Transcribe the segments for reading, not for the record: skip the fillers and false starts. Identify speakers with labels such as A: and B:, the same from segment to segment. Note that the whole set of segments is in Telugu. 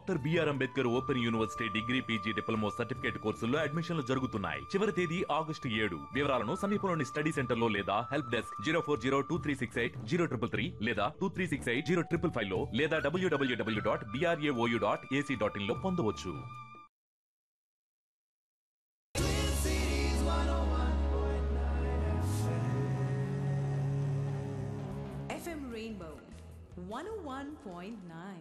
A: Doctor BR Ambedkar open university degree PG diploma certificate కోర్సుల్లో అడ్మిషన్లు జరుగుతున్నాయి. చివరి తేదీ August 7. వివరాలను సమీపంలోని స్టడీ సెంటర్ లో లేదా హెల్ప్ డెస్క్ 04023680333 లేదా 23680555 లో లేదా www.brao.ac.in లో పొందవచ్చు.
B: FM Rainbow 101.9.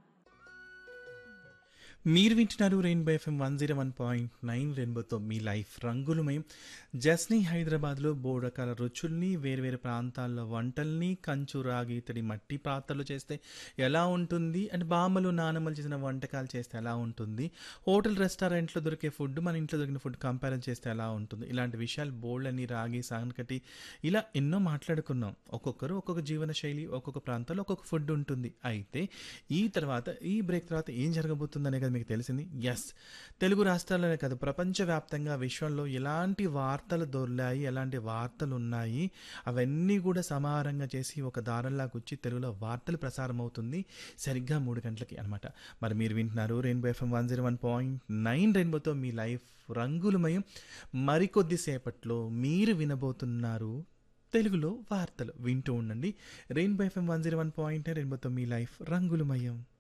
C: మీరు వింటున్నారు రెయిన్బో FM 101.9 రెయిన్బోతో మీ లైఫ్ రంగులమయం. జస్నీ హైదరాబాద్లో బోర్డకాల రుచుల్ని, వేరువేరు ప్రాంతాల్లో వంటల్ని, కంచు రాగి ఇతడి మట్టి పాత్రలు చేస్తే ఎలా ఉంటుంది అండ్ బామ్మలు నానమ్మలు చేసిన వంటకాలు చేస్తే ఎలా ఉంటుంది, హోటల్ రెస్టారెంట్లో దొరికే ఫుడ్ మన ఇంట్లో దొరికిన ఫుడ్ కంపారిజన్ చేస్తే ఎలా ఉంటుంది, ఇలాంటి విషయాలు బోల్డ్ని రాగి సాగనకటి ఇలా ఎన్నో మాట్లాడుకున్నాం. ఒక్కొక్కరు ఒక్కొక్క జీవన శైలి, ఒక్కొక్క ప్రాంతంలో ఒక్కొక్క ఫుడ్ ఉంటుంది. అయితే ఈ బ్రేక్ తర్వాత ఏం జరగబోతుందనే కదా మీకు తెలిసింది. ఎస్, తెలుగు రాష్ట్రాల్లోనే కాదు ప్రపంచవ్యాప్తంగా విశ్వంలో ఎలాంటి వార్తలు దొర్లాయి, ఎలాంటి వార్తలు ఉన్నాయి, అవన్నీ కూడా సమాహారంగా చేసి ఒక దారంలాగా వచ్చి తెలుగులో వార్తలు ప్రసారం అవుతుంది సరిగ్గా 3 గంటలకి అనమాట. మరి మీరు వింటున్నారు రెయిన్బో FM 101.9 రెయిన్బోతో మీ లైఫ్ రంగులమయం. మరికొద్దిసేపట్లో మీరు వినబోతున్నారు తెలుగులో వార్తలు. వింటూ ఉండండి రెయిన్బో FM 101.9 రెయిన్బోతో మీ లైఫ్ రంగులమయం.